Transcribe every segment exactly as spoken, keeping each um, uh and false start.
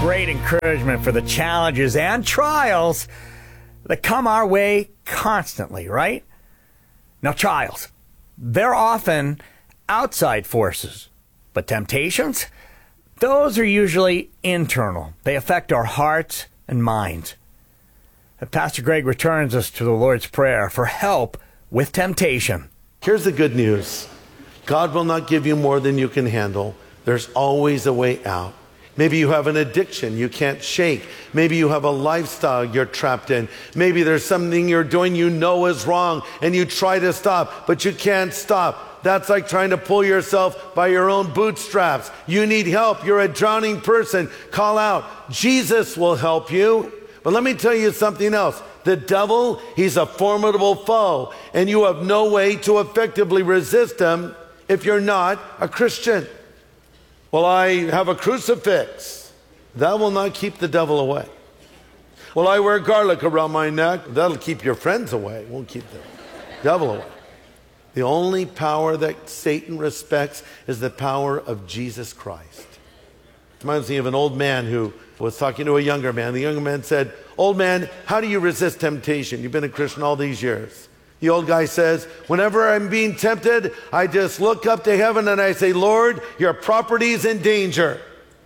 great encouragement for the challenges and trials that come our way constantly, right? Now, trials, they're often outside forces, but temptations, those are usually internal. They affect our hearts and minds. And Pastor Greg returns us to the Lord's Prayer for help with temptation. Here's the good news. God will not give you more than you can handle. There's always a way out. Maybe you have an addiction you can't shake. Maybe you have a lifestyle you're trapped in. Maybe there's something you're doing you know is wrong and you try to stop, but you can't stop. That's like trying to pull yourself by your own bootstraps. You need help. You're a drowning person. Call out. Jesus will help you. But let me tell you something else. The devil, he's a formidable foe, and you have no way to effectively resist him if you're not a Christian. Well, I have a crucifix. That will not keep the devil away. Well, I wear garlic around my neck. That'll keep your friends away. It won't keep the devil away. The only power that Satan respects is the power of Jesus Christ. It reminds me of an old man who was talking to a younger man. The younger man said, "Old man, how do you resist temptation? You've been a Christian all these years." The old guy says, "Whenever I'm being tempted, I just look up to heaven and I say, Lord, your property's in danger."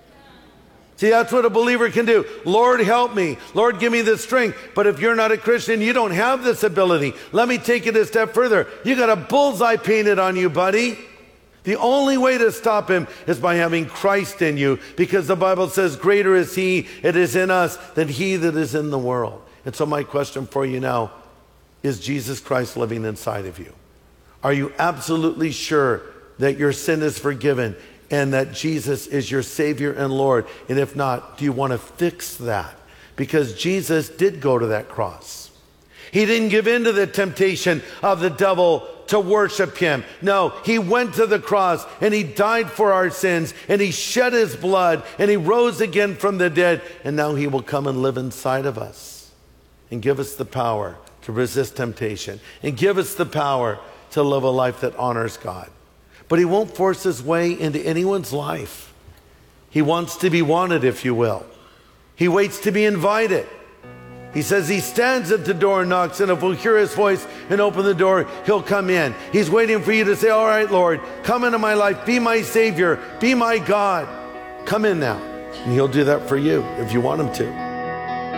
See, that's what a believer can do. Lord, help me. Lord, give me the strength. But if you're not a Christian, you don't have this ability. Let me take it a step further. You got a bullseye painted on you, buddy. The only way to stop him is by having Christ in you, because the Bible says, greater is he that is in us than he that is in the world. And so my question for you now, is Jesus Christ living inside of you? Are you absolutely sure that your sin is forgiven and that Jesus is your Savior and Lord? And if not, do you want to fix that? Because Jesus did go to that cross. He didn't give in to the temptation of the devil to worship him. No, he went to the cross and he died for our sins and he shed his blood and he rose again from the dead. And now he will come and live inside of us and give us the power to resist temptation and give us the power to live a life that honors God. But he won't force his way into anyone's life. He wants to be wanted, if you will. He waits to be invited. He says he stands at the door and knocks, and if we'll hear his voice and open the door, he'll come in. He's waiting for you to say, all right, Lord, come into my life, be my Savior, be my God. Come in now. And he'll do that for you if you want him to.